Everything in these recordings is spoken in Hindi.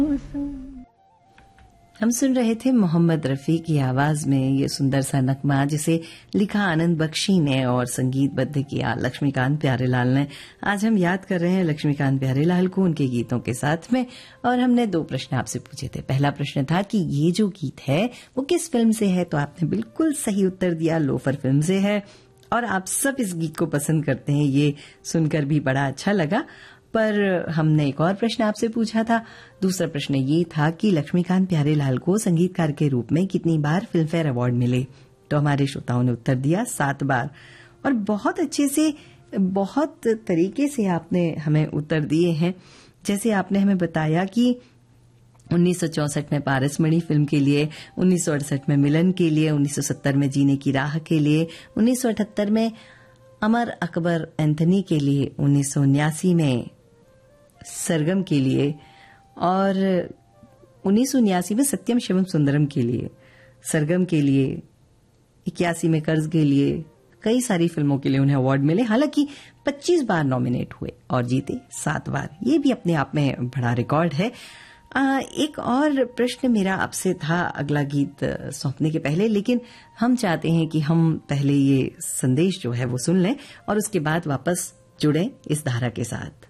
हम सुन रहे थे मोहम्मद रफी की आवाज में ये सुंदर सा नगमा, जिसे लिखा आनंद बख्शी ने और संगीतबद्ध किया लक्ष्मीकांत प्यारेलाल ने। आज हम याद कर रहे हैं लक्ष्मीकांत प्यारेलाल को उनके गीतों के साथ में, और हमने 2 प्रश्न आपसे पूछे थे। पहला प्रश्न था कि ये जो गीत है वो किस फिल्म से है, तो आपने बिल्कुल सही उत्तर दिया, लोफर फिल्म से है। और आप सब इस गीत को पसंद करते हैं, ये सुनकर भी बड़ा अच्छा लगा। पर हमने एक और प्रश्न आपसे पूछा था। दूसरा प्रश्न ये था कि लक्ष्मीकांत प्यारेलाल को संगीतकार के रूप में कितनी बार फिल्म फेयर अवार्ड मिले, तो हमारे श्रोताओं ने उत्तर दिया 7 बार। और बहुत अच्छे से, बहुत तरीके से आपने हमें उत्तर दिए हैं। जैसे आपने हमें बताया कि 1964 में पारसमणि फिल्म के लिए, 1968 में मिलन के लिए, 1970 में जीने की राह के लिए, 1978 में अमर अकबर एंथनी के लिए, 1979 में सरगम के लिए, और 1979 में सत्यम शिवम सुंदरम के लिए, सरगम के लिए, 81 में कर्ज के लिए, कई सारी फिल्मों के लिए उन्हें अवार्ड मिले। हालांकि 25 बार नॉमिनेट हुए और जीते 7 बार। ये भी अपने आप में बड़ा रिकॉर्ड है। एक और प्रश्न मेरा आपसे था अगला गीत सौंपने के पहले, लेकिन हम चाहते हैं कि हम पहले ये संदेश जो है वो सुन लें और उसके बाद वापस जुड़े इस धारा के साथ।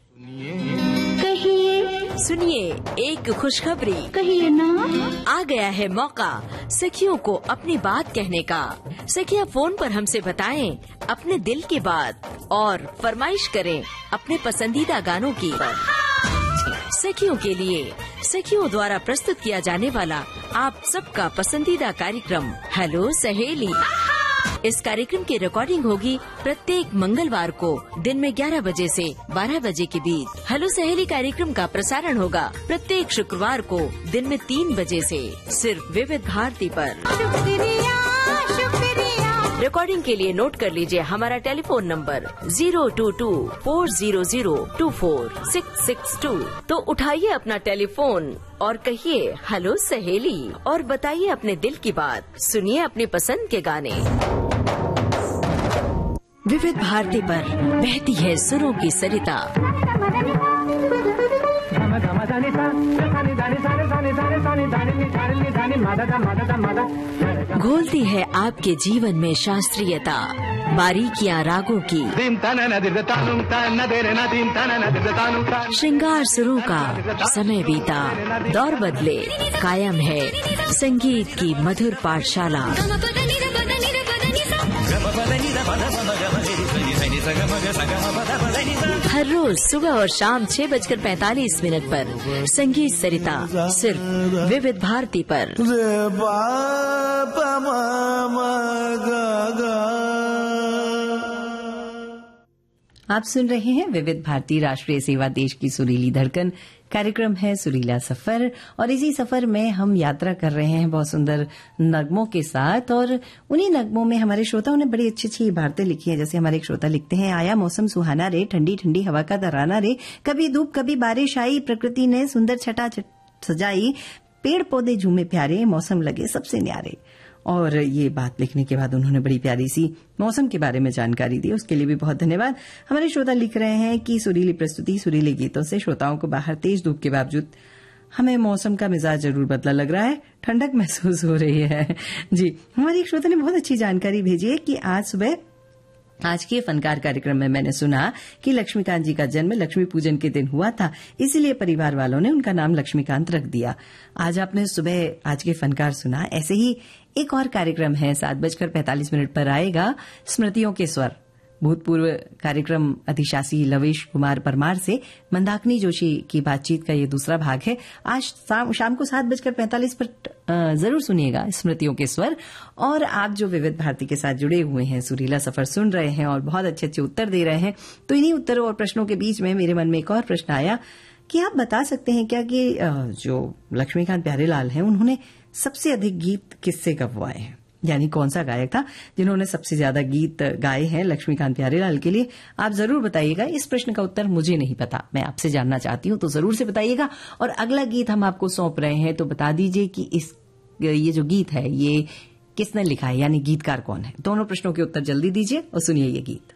सुनिए एक खुशखबरी, कहिए ना। आ गया है मौका सखियों को अपनी बात कहने का। सखियां फोन पर हमसे बताएं अपने दिल की बात और फरमाइश करें अपने पसंदीदा गानों की। सखियों के लिए सखियों द्वारा प्रस्तुत किया जाने वाला आप सबका पसंदीदा कार्यक्रम हेलो सहेली। इस कार्यक्रम की रिकॉर्डिंग होगी प्रत्येक मंगलवार को दिन में 11 बजे से 12 बजे के बीच। हेलो सहेली कार्यक्रम का प्रसारण होगा प्रत्येक शुक्रवार को दिन में 3 बजे से सिर्फ विविध भारती पर। रिकॉर्डिंग के लिए नोट कर लीजिए हमारा टेलीफोन नंबर 02240024662। तो उठाइए अपना टेलीफोन और कहिए हेलो सहेली और बताइए अपने दिल की बात। सुनिए अपनी पसंद के गाने। विविध भारती पर बहती है सुरों की सरिता। घोलती है आपके जीवन में शास्त्रीयता, बारीकियां रागों की, श्रृंगार सुरों का। समय बीता दौर बदले, कायम है संगीत की मधुर पाठशाला। हर रोज सुबह और शाम 6:45 पर संगीत सरिता सिर्फ विविध भारती पर। आप सुन रहे हैं विविध भारती राष्ट्रीय सेवा देश की सुरीली धड़कन। कार्यक्रम है सुरीला सफर, और इसी सफर में हम यात्रा कर रहे हैं बहुत सुंदर नगमों के साथ। और उन्हीं नगमों में हमारे श्रोताओं ने बड़ी अच्छी अच्छी इबारतें लिखी हैं। जैसे हमारे एक श्रोता लिखते हैं, आया मौसम सुहाना रे, ठंडी ठंडी हवा का तराना रे, कभी धूप कभी बारिश आई, प्रकृति ने सुंदर छटा सजाई, पेड़ पौधे झूमे प्यारे, मौसम लगे सबसे न्यारे। और ये बात लिखने के बाद उन्होंने बड़ी प्यारी सी मौसम के बारे में जानकारी दी, उसके लिए भी बहुत धन्यवाद। हमारे श्रोता लिख रहे हैं कि सुरीली प्रस्तुति, सुरीले गीतों से श्रोताओं को बाहर तेज धूप के बावजूद हमें मौसम का मिजाज जरूर बदला लग रहा है, ठंडक महसूस हो रही है। जी, हमारी एक श्रोता ने बहुत अच्छी जानकारी भेजी है कि आज सुबह आज के फनकार कार्यक्रम में मैंने सुना कि लक्ष्मीकांत जी का जन्म लक्ष्मी पूजन के दिन हुआ था, इसलिए परिवार वालों ने उनका नाम लक्ष्मीकांत रख दिया। आज आपने सुबह आज के फनकार सुना। ऐसे ही एक और कार्यक्रम है 7:45 पर आएगा स्मृतियों के स्वर। भूतपूर्व कार्यक्रम अधिशासी लवेश कुमार परमार से मंदाकिनी जोशी की बातचीत का ये दूसरा भाग है। आज शाम को 7:45 पर जरूर सुनिएगा स्मृतियों के स्वर। और आप जो विविध भारती के साथ जुड़े हुए हैं, सुरीला सफर सुन रहे हैं और बहुत अच्छे अच्छे उत्तर दे रहे हैं, तो इन्हीं उत्तरों और प्रश्नों के बीच में मेरे मन में एक और प्रश्न आया कि आप बता सकते हैं क्या कि जो लक्ष्मीकांत प्यारेलाल हैं उन्होंने सबसे अधिक गीत किससे गवाए हैं, यानी कौन सा गायक था जिन्होंने सबसे ज्यादा गीत गाए हैं लक्ष्मीकांत प्यारेलाल के लिए। आप जरूर बताइएगा। इस प्रश्न का उत्तर मुझे नहीं पता, मैं आपसे जानना चाहती हूं, तो जरूर से बताइएगा। और अगला गीत हम आपको सौंप रहे हैं, तो बता दीजिए कि ये जो गीत है ये किसने लिखा है, यानी गीतकार कौन है। दोनों प्रश्नों के उत्तर जल्दी दीजिए और सुनिए ये गीत।